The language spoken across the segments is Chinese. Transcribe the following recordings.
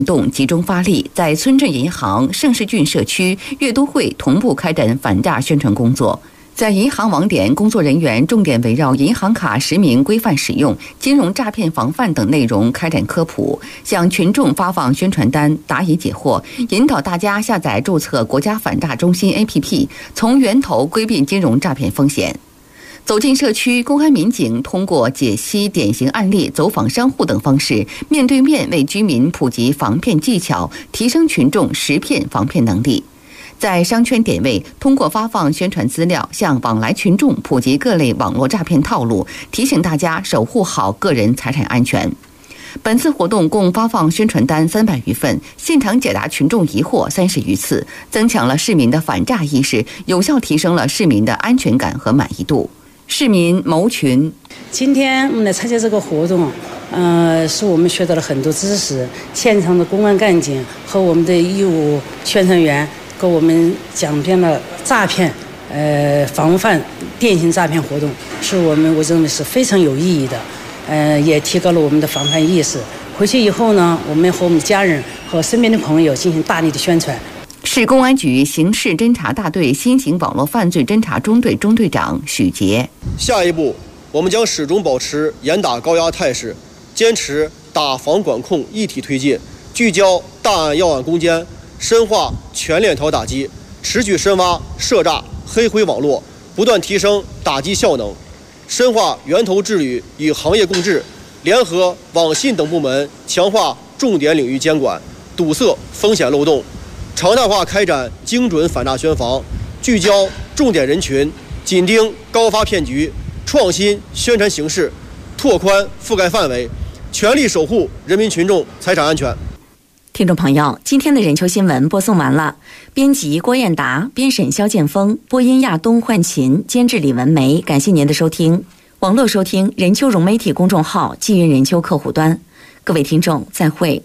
动集中发力，在村镇银行、盛世郡社区、粤都会同步开展反诈宣传工作。在银行网点，工作人员重点围绕银行卡实名规范使用、金融诈骗防范等内容开展科普，向群众发放宣传单，答疑解惑，引导大家下载注册国家反诈中心 APP， 从源头规避金融诈骗风险。走进社区，公安民警通过解析典型案例、走访商户等方式，面对面为居民普及防骗技巧，提升群众识骗防骗能力。在商圈点位，通过发放宣传资料，向往来群众普及各类网络诈骗套路，提醒大家守护好个人财产安全。本次活动共发放宣传单300余份，现场解答群众疑惑30余次，增强了市民的反诈意识，有效提升了市民的安全感和满意度。市民谋群， 今天我们来参加这个活动，是我们学到了很多知识。现场的公安干警和我们的义务宣传员给我们讲遍了诈骗，防范电信诈骗活动，是我认为是非常有意义的，也提高了我们的防范意识。回去以后呢，我们和我们的家人和身边的朋友进行大力的宣传。 市公安局刑事侦查大队新型网络犯罪侦查中队中队长许杰。 下一步，我们将始终保持严打高压态势，坚持打防管控一体推进，聚焦大案要案攻坚，深化全链条打击，持续深挖涉诈黑灰网络，不断提升打击效能，深化源头治理与行业共治，联合网信等部门强化重点领域监管，堵塞风险漏洞，常态化开展精准反诈宣防，聚焦重点人群，紧盯高发骗局，创新宣传形式，拓宽覆盖范围，全力守护人民群众财产安全。 听众朋友，今天的人球新闻播送完了，编辑郭艳达，编审肖建峰，播音亚东、焕琴，监制李文梅。感谢您的收听。网络收听人球融媒体公众号、纪云人球客户端。各位听众，再会。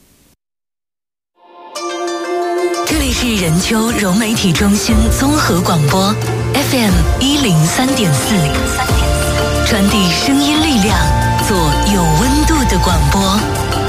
这里是人球融媒体中心综合广播 FM 103.4，传递声音力量，做有温度的广播。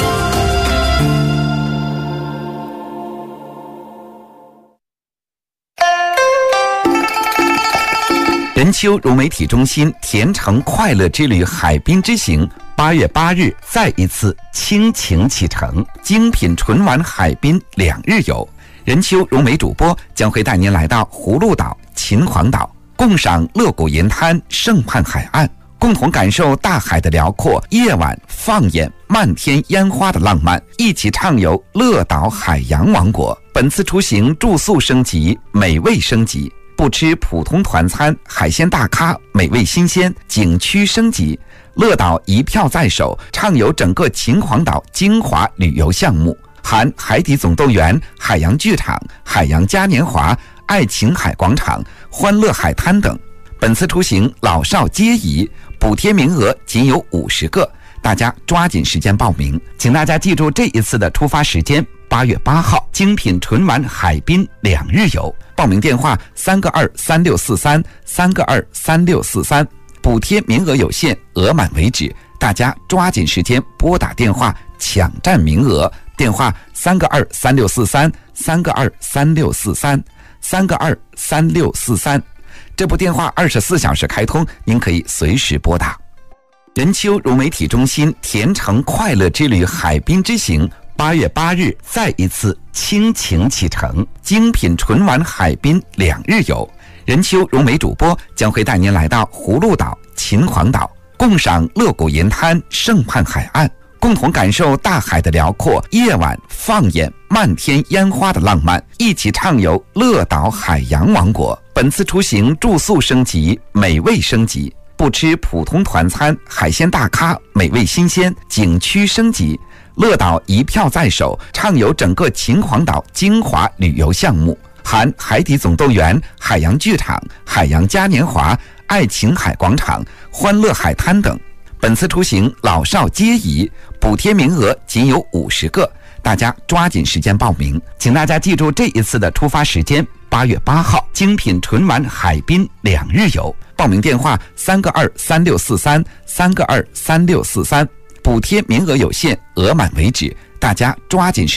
人球融媒体中心甜橙快乐之旅海滨之行8月8日再一次倾情启程，精品纯玩海滨2日游。人球融媒主播将会带您来到葫芦岛、秦皇岛，共赏乐谷银滩、盛畔海岸，共同感受大海的辽阔，夜晚放眼漫天烟花的浪漫，一起畅游乐岛海洋王国。本次出行住宿升级，美味升级，不吃普通团餐，海鲜大咖，美味新鲜，景区升级，乐岛一票在手，畅游整个秦皇岛精华旅游项目，含海底总动员、海洋剧场、海洋嘉年华、爱琴海广场、欢乐海滩等。本次出行老少皆宜，补贴名额仅有50个，大家抓紧时间报名。请大家记住这一次的出发时间，8月8号，精品纯玩海滨2日游。报名电话3个23643 3个23643，补贴名额有限，额满为止，大家抓紧时间拨打电话抢占名额。电话3个23643 3个23643 3个23643，这部电话24小时开通，您可以随时拨打。人球融媒体中心甜橙快乐之旅海滨之行8月8日再一次倾情启程，精品纯玩海滨2日游。人球融媒主播将会带您来到葫芦岛、秦皇岛，共赏乐谷银滩、盛畔海岸，共同感受大海的辽阔，夜晚放眼漫天烟花的浪漫，一起畅游乐岛海洋王国。本次出行住宿升级，美味升级，不吃普通团餐，海鲜大咖，美味新鲜，景区升级，乐岛一票在手，畅游整个秦皇岛精华旅游项目，含海底总动员、海洋剧场、海洋嘉年华、爱琴海广场、欢乐海滩等。本次出行老少皆宜，补贴名额仅有50个，大家抓紧时间报名。请大家记住这一次的出发时间，8月8号，精品纯玩海滨2日游。报名电话3个23643 3个23643，补贴名额有限，额满为止， 大家抓紧时